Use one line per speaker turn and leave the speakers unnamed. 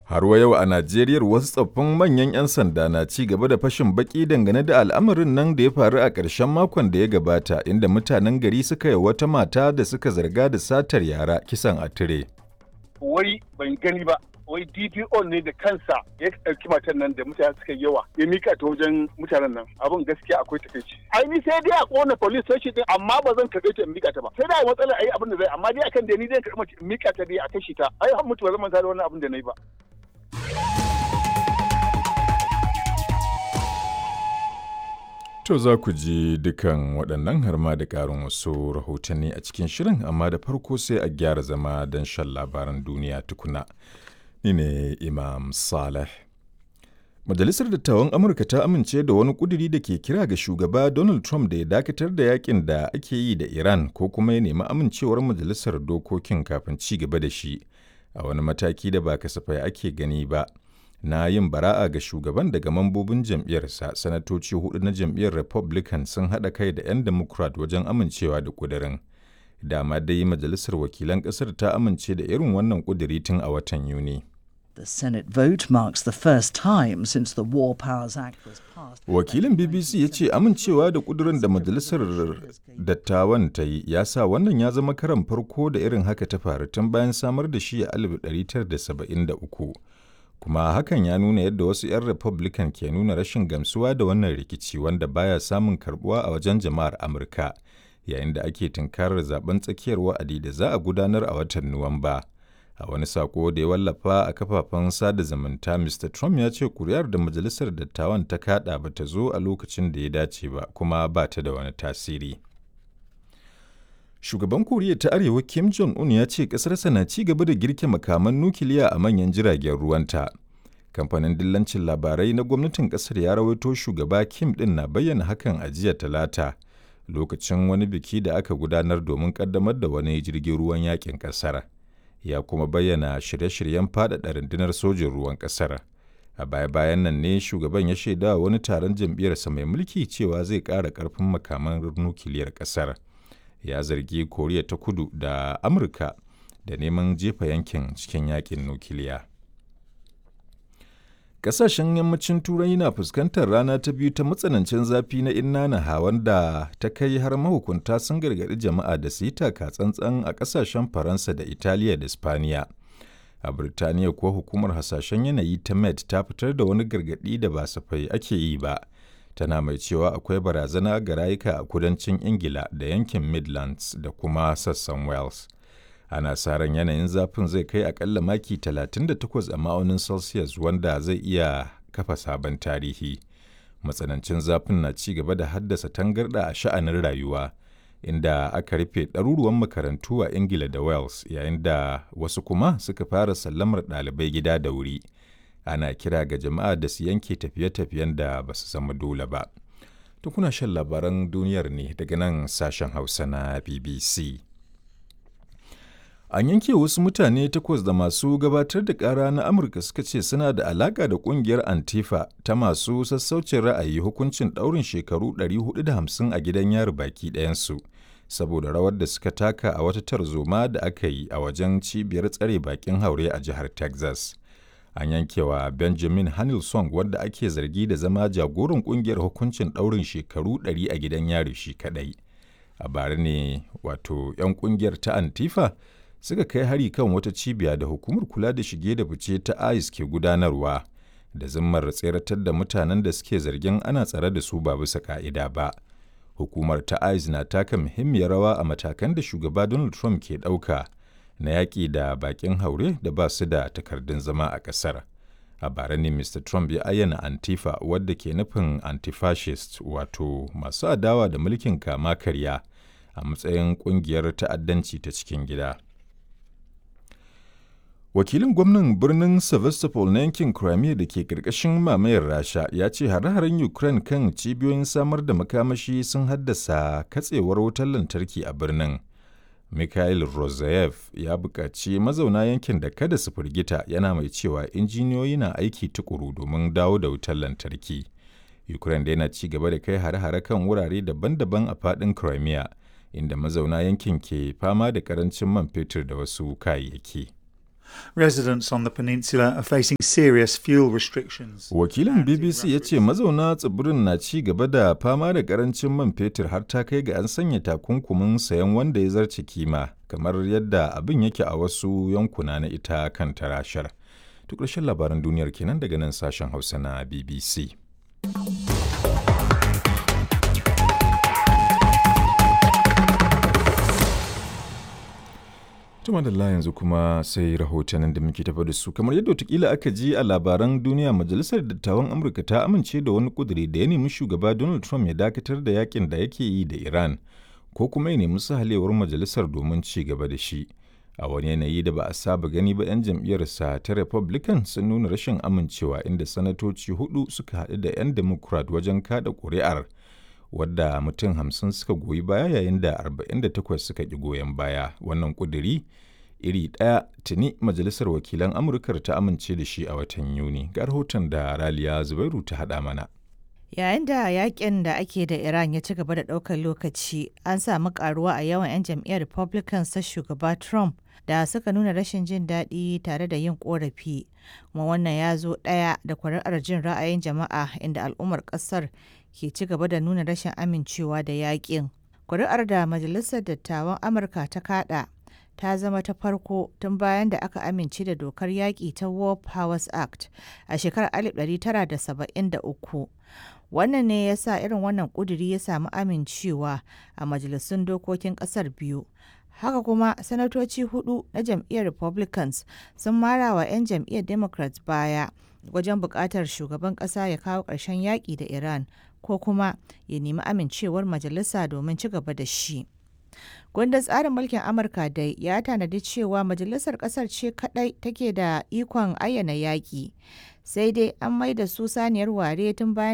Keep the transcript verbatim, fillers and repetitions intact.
Har wa yau a Najeriya wasu tsoffin manyan 'yan sanda na ci gaba da fashin baki dangane da al'amarin nan da ya faru a ƙarshen makon da ya gabata inda mutanen gari suka yi wata mata da suka zarga da satar yara kisan a tire.
Wai ban gani ba, wai D P O ne da kansa ya ɗauki matan nan da mutane suka yawa ya mika ta wajen mutanen nan. Abin gaskiya akwai takaici. Ai ni sai dai a kona police station din amma ba zan karɓe ta in mika ta ba. Sai dai a matsalar ai abin da zai amma dai akan da ni zan karɓi in mika ta dai a kashi ta. Ai har mutu ba zan manta da wannan abin da na yi ba.
To za ku ji dukan waɗannan har ma da ƙarin wasu rahotanni a cikin shirin amma da farko sai a gyara zama don shan labaran duniya tukuna. Ni ne Imam Saleh. Majalisar Dattawan Amurka ta amince da wani ƙuduri da ke kira ga shugaba Donald Trump da ya dakatar da yakin da ake yi da Iran ko kuma ya nemi amincewar majalisar dokokin kafin ci gaba da shi a wani mataki da ba kasafai ake gani ba. Na yin bara'a ga shugaban daga mambobin jam'iyyarsa, sanatoci hudu na jam'iyyar Republican sun haɗa kai da 'yan Democrat wajen amincewa da ƙudurin. Dama dai majalisar wakilan ƙasar ta amince da irin wannan ƙuduri tun a watan Yuni.
The Senate vote marks the first time since the War Powers Act was passed.
Wakilin B B C ya ce amincewa da ƙudurin da majalisar dattawan ta yi ya sa wannan ya zama karan farko da irin haka ta faru tun bayan samar da shi a alif ɗari tara da saba'in da uku. Kuma hakan ya nuna yadda wasu 'yan Republican ke nuna rashin gamsuwa da wannan rikici wanda baya samun karbuwa a wajen jama'ar Amurka yayin da ake tunkarar zaben tsakiyar wa'adi da za a gudanar a watan Nuwamba. A wani sako da ya wallafa a kafafen sada zumunta, Mister Trump ya ce kuri'ar da majalisar dattawan ta kada ba ta zo a lokacin da ya dace ba kuma ba ta da wani tasiri. Shugaban Koriya ta Arewa Kim Jong-un ya ce ƙasarsa na ci gaba da girke makaman nukiliya a manyan jiragen ruwanta. Kamfanin dillancin labarai na gwamnatin ƙasar ya rawaito shugaba Kim ɗin na bayyana hakan a jiya Talata lokacin wani biki da aka gudanar domin ƙaddamar da wani jirgin ruwan yakin ƙasar. Ya kuma bayyana shirye-shiryen faɗaɗa rundunar sojin ruwan ƙasar. A baya-bayan nan ne shugaban ya shaida wani taron jam'iyyarsa mai mulki cewa zai ƙara ƙarfin makaman nukiliyar ƙasar. Ya zargi Koriya ta Kudu da Amurka da neman jefa yankin cikin yakin nukiliya. Ƙasashen yammacin Turai na fuskantar rana ta biyu ta matsanancin zafi na inna wanda ta kai har mahukunta sun gargaɗi jama'a da su yi taka tsantsan a ƙasashen Faransa da Italiya da Spaniya. A Birtaniya kuwa hukumar hasashen yanayi ta Met ta fitar da wani gargaɗi da ba safai ake yi ba. Tana mai cewa akwai barazana ga rayuka a kudancin Ingila da yankin Midlands da kuma sassan Wales. Ana sa ran yanayin zafin zai kai akalla maki talatin da takwas a ma'aunin Celsius wanda zai iya kafa sabon tarihi. Matsanancin zafin na ci gaba da haddasa tangarɗa a sha'anin rayuwa, inda aka rufe ɗaruruwan makarantu a Ingila da Wales yayin da wasu kuma suka fara sallamar ɗalibai gida da wuri. Ana kira ga jama'a da su yanke tafiye-tafiyen da ba su zama dole ba. To kuna shan labaran duniyar ne daga nan sashen Hausa na B B C. An yanke wasu mutane takwas da masu gabatar da ƙara na Amurka suka ce suna da alaƙa da ƙungiyar Antifa ta masu sassaucin ra'ayi hukuncin ɗaurin shekaru ɗari hudu da hamsin a gidan yari baki ɗayansu, saboda rawar da suka taka a wata tarzoma da aka yi a wajen cibiyar tsare bakin haure a jihar Texas. An yankewa Benjamin Hanilson wadda ake zargi da zama jagoran kungiyar hukuncin ɗaurin shekaru ɗari a gidan yari shi kaɗai. A bara ne wato 'yan kungiyar ta Antifa suka kai hari kan wata cibiya da hukumar kula da shige da fice ta I C E ke gudanarwa da zimmar tseratar da mutanen da suke zargin ana tsare da su ba bisa ka'ida ba. Hukumar ta I C E na taka muhimmiyar rawa a matakan da shugaba Donald Trump ke ɗauka na yaƙi da baƙin haure da ba su da takardun zama a ƙasar. A bara ne Mister Trump ya ayyana Antifa wadda ke nufin antifascist wato masu adawa da mulkin kama karya a matsayin ƙungiyar ta'addanci ta cikin gida. Wakilin gwamnan birnin Sevastopol na yankin Crimea da ke ƙarƙashin mamayar Rasha ya ce hare-haren Ukraine kan cibiyoyin samar da makamashi sun haddasa katsewar wutar lantarki a birnin. Mikhail Rozayev ya buƙaci mazauna yankin da kada su firgita yana mai cewa injiniyoyi na aiki tukuru domin dawo da wutar lantarki. Ukraine da yana ci gaba da kai hare-hare kan wurare daban-daban a faɗin Crimea, inda mazauna yankin ke fama da ƙarancin man fetur da wasu kayayyaki.
Residents on the peninsula are facing serious fuel restrictions.
Wakilin B B C ya ce mazauna tsibirin na ci gaba da fama da karancin man fetur har ta kai ga an sanya takunkumin sayan wanda ya zarce kima, kamar yadda abin yake a wasu yankuna na ita kan tarashar. Duk ƙarshen labaran duniyar kenan daga nan sashen Hausa na B B C. Tuma da yanzu kuma sai rahotannin da muke tafa da su kamar yadda watakila aka ji a labaran duniya, majalisar dattawan Amurka ta amince da wani kuduri da ya nemi shugaba Donald Trump ya dakatar da yakin da yake yi da Iran ko kuma ya nemi sahalewar majalisar domin ci gaba da shi. A wani yanayi da ba a saba gani ba, 'yan jam'iyyarsa ta Republican sun nuna rashin amincewa inda sanatoci hudu suka haɗu da 'yan Democrat wajen kada ƙuri'ar, wadda mutum hamsin suka goyi baya yayin da arba'in da takwas suka ƙi goyon baya. Wannan ƙuduri iri ɗaya tuni Majalisar Wakilan Amurkar ta amince da shi a watan Yuni. Ga rahoton da Raliya Zubairu ta haɗa mana.
Yayin da yakin da ake da Iran ya ci gaba da ɗaukar lokaci, an samu karuwa a yawan 'yan jam'iyyar Republicans ta shugaba Trump da suka nuna rashin jin daɗi tare da yin ƙorafi. Kuma wannan ya zo ɗaya da kuri'ar jin ra'ayin jama'a inda al'ummar ƙasar ke ci gaba da nuna rashin amincewa da yakin. Kuri'ar da Majalisar Dattawan Amurka ta kaɗa ta zama ta farko tun bayan da aka amince da dokar yaƙi ta War Powers Act a shekarar alif ɗari tara da saba'in da uku. Wannan ne ya sa irin wannan ƙuduri ya samu amincewa a majalisun dokokin ƙasar biyu. Haka kuma sanatoci hudu na jam'iyyar Republicans sun mara wa 'yan jam'iyyar Democrats baya wajen buƙatar shugaban ƙasa ya kawo ƙarshen yaƙi da Iran ko kuma ya nemi amincewar majalisa domin ci gaba da shi. Kundin tsarin mulkin Amurka dai ya tanadi cewa majalisar ƙasar ce kaɗai take da ikon ayyana yaƙi, sai dai an maida su saniyar ware tun bayan